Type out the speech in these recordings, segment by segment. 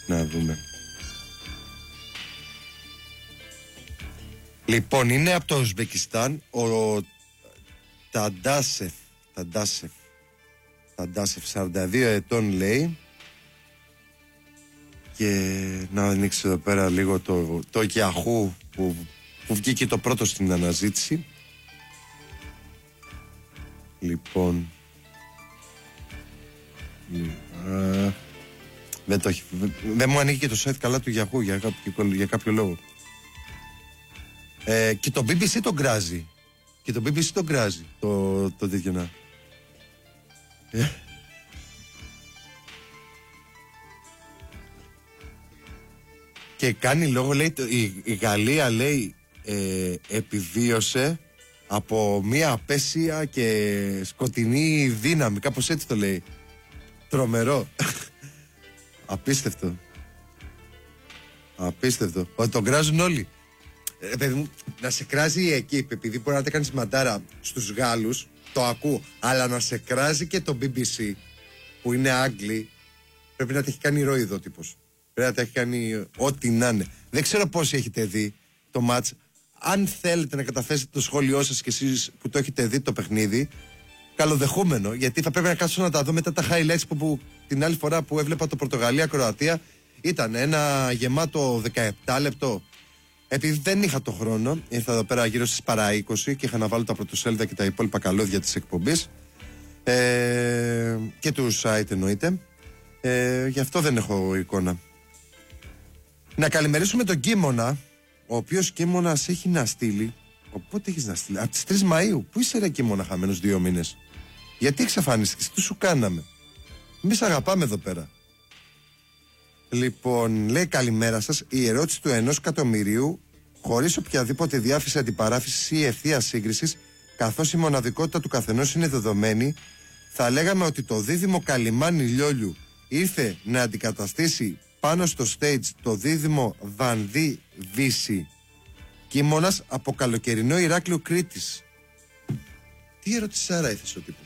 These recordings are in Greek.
Να δούμε. Λοιπόν, είναι από το Ουσμπεκιστάν ο Ταντάσεφ, 42 ετών λέει. Και να ανοίξει εδώ πέρα λίγο το Yahoo που βγήκε το πρώτο στην αναζήτηση. Λοιπόν, δεν μου ανοίγει και το site καλά του Yahoo για κάποιο λόγο. Και το BBC τον κράζει. Το τέτοιο να. Και κάνει λόγο, λέει, η Γαλλία, λέει, επιβίωσε από μια απέσια και σκοτεινή δύναμη. Κάπως έτσι το λέει. Τρομερό. Απίστευτο. Ότι τον κράζουν όλοι. Παιδί μου, να σε κράζει η Εκίπ, επειδή μπορεί να τα κάνεις μαντάρα στους Γάλλους, το ακούω. Αλλά να σε κράζει και το BBC, που είναι Άγγλοι, πρέπει να τα έχει κάνει ηρωίδο τύπος. Πρέπει να τα έχει κάνει ό,τι να είναι. Δεν ξέρω πόσοι έχετε δει το μάτς. Αν θέλετε να καταθέσετε το σχόλιο σας και εσείς που το έχετε δει το παιχνίδι, καλοδεχούμενο, γιατί θα πρέπει να κάτσω να τα δω μετά τα highlights που την άλλη φορά που έβλεπα το Πορτογαλία-Κροατία ήταν ένα γεμάτο 17 λεπτό. Επειδή δεν είχα το χρόνο, ήρθα εδώ πέρα γύρω στις παρά 20 και είχα να βάλω τα πρωτοσέλιδα και τα υπόλοιπα καλώδια της εκπομπής και του site εννοείται. Γι' αυτό δεν έχω εικόνα. Να καλημερίσουμε τον Κίμωνα, ο οποίος Κίμωνας έχει να στείλει. Πότε έχεις να στείλει? Από τις 3 Μαΐου. Πού είσαι ρε Κίμωνα, χαμένος 2 μήνες? Γιατί εξαφανίστηκες? Τι σου κάναμε? Εμείς αγαπάμε εδώ πέρα. Λοιπόν, λέει καλημέρα σας. Η ερώτηση του 1 εκατομμυρίου, χωρίς οποιαδήποτε διάφυση, αντιπαράθεση ή ευθεία σύγκρισης, καθώς η μοναδικότητα του καθενός είναι δεδομένη, θα λέγαμε ότι το δίδυμο Καλιμάνι Λιόλιου ήρθε να αντικαταστήσει πάνω στο stage το δίδυμο Βανδί Βύση Κίμωνας από καλοκαιρινό Ηράκλειο Κρήτης. Τι ερώτηση άρα έθεσε ο τύπος?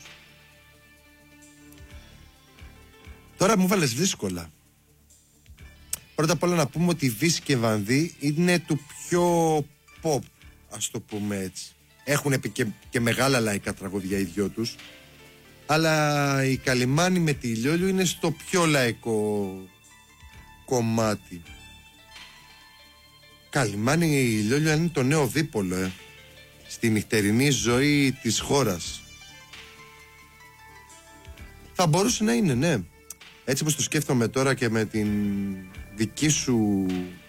Τώρα μου βάλες δύσκολα. Πρώτα απ' όλα να πούμε ότι Βύση και Βανδί είναι του πιο pop, ας το πούμε έτσι. Έχουν και μεγάλα λαϊκά τραγούδια οι δυο τους, αλλά η Καλιμάνι με τη Λιόλιου είναι στο πιο λαϊκό κομμάτι. Καλιμάνι η Λιόλιου είναι το νέο δίπολο στη νυχτερινή ζωή της χώρας. Θα μπορούσε να είναι, ναι. Έτσι όπως το σκέφτομαι τώρα και με την δική σου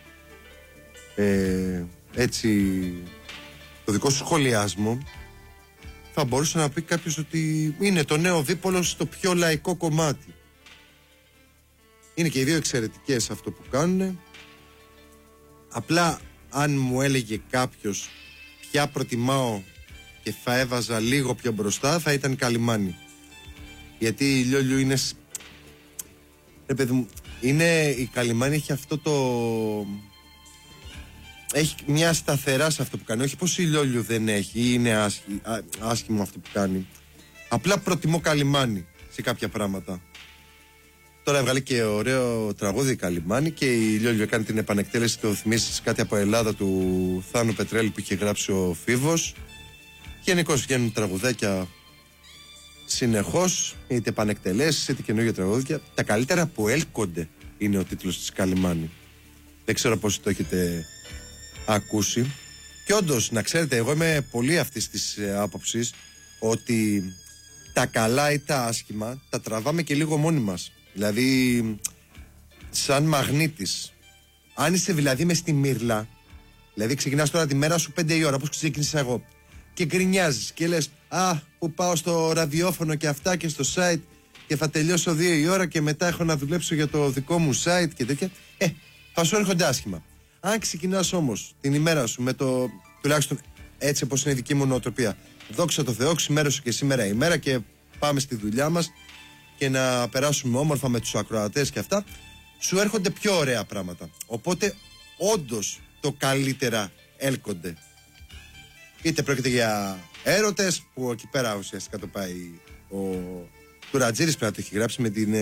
έτσι το δικό σου σχολιασμό, θα μπορούσε να πει κάποιος ότι είναι το νέο δίπολο στο πιο λαϊκό κομμάτι. Είναι και οι δύο εξαιρετικές αυτό που κάνουν. Απλά αν μου έλεγε κάποιος ποια προτιμάω και θα έβαζα λίγο πιο μπροστά, θα ήταν Καλιμάνι. Γιατί η Λιόλιου είναι... παιδί μου, η Καλιμάνι έχει αυτό το... έχει μια σταθερά σε αυτό που κάνει. Όχι πως η Λιόλιου δεν έχει ή είναι άσχημο αυτό που κάνει. Απλά προτιμώ Καλιμάνι σε κάποια πράγματα. Τώρα έβγαλε και ωραίο τραγούδι Καλιμάνι και η Λιόλιου έκανε την επανεκτέλεση, το θυμίσεις, κάτι από Ελλάδα του Θάνου Πετρέλη που είχε γράψει ο Φίβος. Γενικώς βγαίνουν τραγουδάκια συνεχώς, είτε επανεκτελέσεις είτε καινούργια τραγούδια. Τα καλύτερα που έλκονται είναι ο τίτλος της Καλιμάνι. Δεν ξέρω πώς το έχετε ακούσει. Και όντως, να ξέρετε, εγώ είμαι πολύ αυτής της άποψης ότι τα καλά ή τα άσχημα τα τραβάμε και λίγο μόνοι μας. Δηλαδή, σαν μαγνήτης. Αν είσαι δηλαδή μες στη μύρλα, δηλαδή ξεκινάς τώρα τη μέρα σου 5 η ώρα, όπως ξεκίνησα εγώ, και γκρινιάζεις και λες που πάω στο ραδιόφωνο και αυτά και στο site και θα τελειώσω 2 η ώρα και μετά έχω να δουλέψω για το δικό μου site και τέτοια, θα σου έρχονται άσχημα. Αν ξεκινάς όμως την ημέρα σου με το, τουλάχιστον έτσι όπως είναι η δική μου νοοτροπία, δόξα τω Θεώ, ξημέρωσε και σήμερα η μέρα και πάμε στη δουλειά μας και να περάσουμε όμορφα με τους ακροατές και αυτά, σου έρχονται πιο ωραία πράγματα. Οπότε όντως το καλύτερα έλκονται. Είτε πρόκειται για έρωτες, που εκεί πέρα ουσιαστικά το πάει ο Τουρατζήρης, πρέπει να το έχει γράψει με την